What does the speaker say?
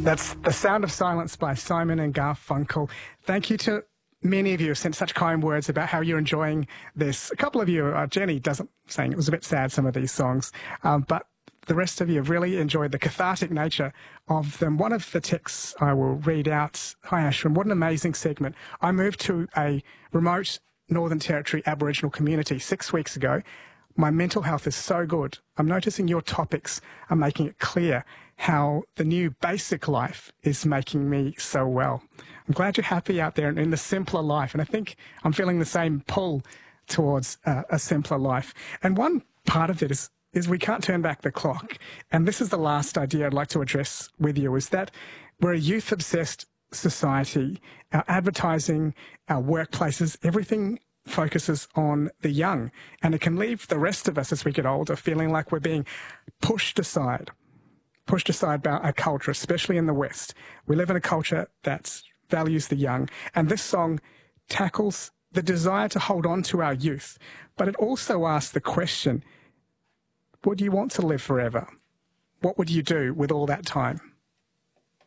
That's The Sound of Silence by Simon and Garfunkel. Thank you to many of you who sent such kind words about how you're enjoying this. A couple of you, Jenny doesn't saying it was a bit sad, some of these songs, but the rest of you have really enjoyed the cathartic nature of them. One of the texts I will read out. Hi, Ashwin. What an amazing segment. I moved to a remote Northern Territory Aboriginal community 6 weeks ago. My mental health is so good. I'm noticing your topics are making it clear how the new basic life is making me so well. I'm glad you're happy out there in the simpler life. And I think I'm feeling the same pull towards a simpler life. And one part of it is we can't turn back the clock. And this is the last idea I'd like to address with you, is that we're a youth-obsessed society. Our advertising, our workplaces, everything focuses on the young. And it can leave the rest of us as we get older feeling like we're being pushed aside by our culture, especially in the West. We live in a culture that values the young. And this song tackles the desire to hold on to our youth. But it also asks the question, would you want to live forever? What would you do with all that time?